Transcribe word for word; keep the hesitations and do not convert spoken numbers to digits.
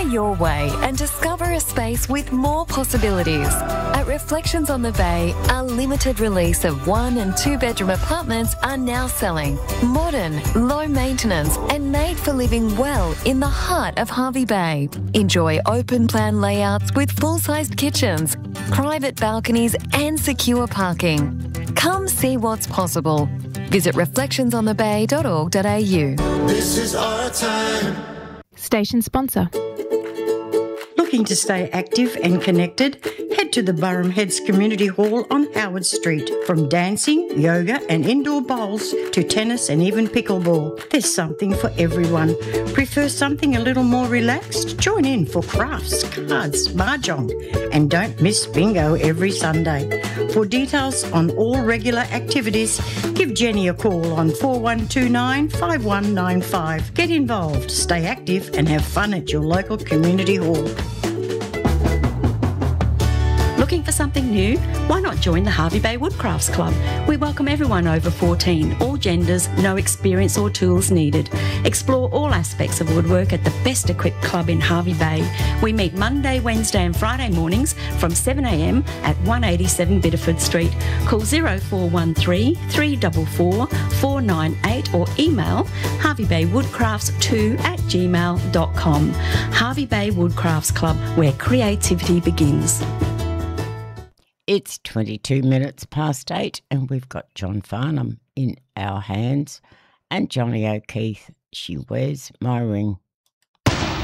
your way and discover a space with more possibilities. At Reflections on the Bay, a limited release of one and two bedroom apartments are now selling. Modern, low maintenance and made for living well in the heart of Hervey Bay. Enjoy open plan layouts with full-sized kitchens, private balconies and secure parking. Come see what's possible. Visit reflections on the bay dot org dot a u. This is our time. Station sponsor. Looking to stay active and connected? Head to the Burrum Heads Community Hall on Howard Street. From dancing, yoga and indoor bowls to tennis and even pickleball, there's something for everyone. Prefer something a little more relaxed? Join in for crafts, cards, mahjong, and don't miss bingo every Sunday. For details on all regular activities, give Jenny a call on four one two nine, five one nine five. Get involved, stay active and have fun at your local community hall. Looking for something new? Why not join the Hervey Bay Woodcrafts Club? We welcome everyone over fourteen, all genders, no experience or tools needed. Explore all aspects of woodwork at the best equipped club in Hervey Bay. We meet Monday, Wednesday and Friday mornings from seven a m at one eighty-seven Biddeford Street. Call zero four one three, three four four, four nine eight or email harvey bay woodcrafts two at gmail dot com. Hervey Bay Woodcrafts Club, where creativity begins. It's twenty-two minutes past eight and we've got John Farnham in our hands. And Johnny O'Keefe, she wears my ring.